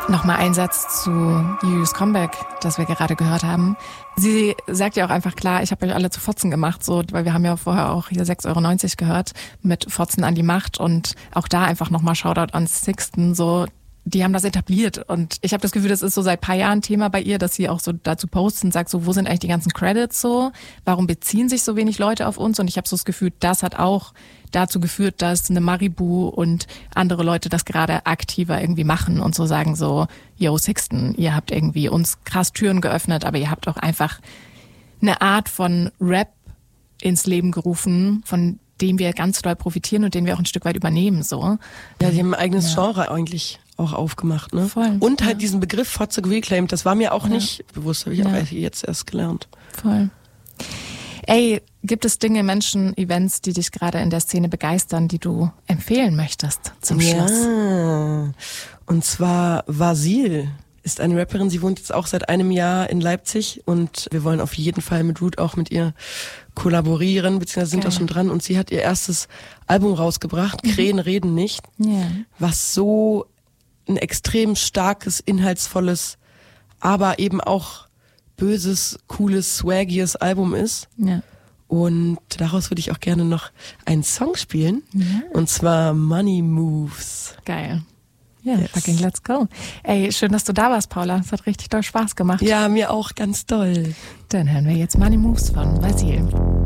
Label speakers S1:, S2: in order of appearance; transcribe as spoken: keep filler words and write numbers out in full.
S1: Nochmal ein Satz zu Juju's Comeback, das wir gerade gehört haben. Sie sagt ja auch einfach klar, ich habe euch alle zu Fotzen gemacht, so, weil wir haben ja vorher auch hier sechs Euro neunzig gehört mit Fotzen an die Macht und auch da einfach nochmal Shoutout an Sixten, so, die haben das etabliert und ich habe das Gefühl, das ist so seit paar Jahren Thema bei ihr, dass sie auch so dazu postet und sagt so, wo sind eigentlich die ganzen Credits so, warum beziehen sich so wenig Leute auf uns und ich habe so das Gefühl, das hat auch dazu geführt, dass eine Maribu und andere Leute das gerade aktiver irgendwie machen und so sagen so, yo Sixten, ihr habt irgendwie uns krass Türen geöffnet, aber ihr habt auch einfach eine Art von Rap ins Leben gerufen, von dem wir ganz doll profitieren und den wir auch ein Stück weit übernehmen, so.
S2: Ja, die haben ein eigenes
S1: Ja.
S2: Genre eigentlich auch aufgemacht, ne?
S1: Voll,
S2: und halt
S1: ja.
S2: diesen Begriff Fotze reclaimed, das war mir auch
S1: Ja.
S2: nicht bewusst, habe ich
S1: Ja.
S2: auch jetzt erst gelernt.
S1: Voll. Ey, gibt es Dinge, Menschen, Events, die dich gerade in der Szene begeistern, die du empfehlen möchtest zum Schluss?
S2: Ja, und zwar Vasil ist eine Rapperin, sie wohnt jetzt auch seit einem Jahr in Leipzig und wir wollen auf jeden Fall mit Root auch mit ihr kollaborieren, beziehungsweise sind
S1: Geil.
S2: da schon dran und sie hat ihr erstes Album rausgebracht, Krähen reden nicht,
S1: Ja.
S2: was so ein extrem starkes, inhaltsvolles, aber eben auch böses, cooles, swaggiges Album ist.
S1: Ja.
S2: Und daraus würde ich auch gerne noch einen Song spielen.
S1: Ja.
S2: Und zwar Money Moves.
S1: Geil. Ja,
S2: Yes.
S1: fucking let's go. Ey, schön, dass du da warst, Paula. Es hat richtig doll Spaß gemacht.
S2: Ja, mir auch ganz doll.
S1: Dann hören wir jetzt Money Moves von Vasil.